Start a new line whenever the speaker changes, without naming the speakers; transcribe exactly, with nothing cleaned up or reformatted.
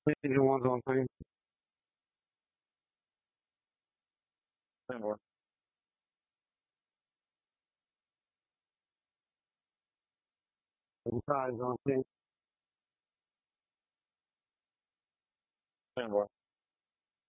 Engine one's on scene. Stand by. Five is on scene. Stand by.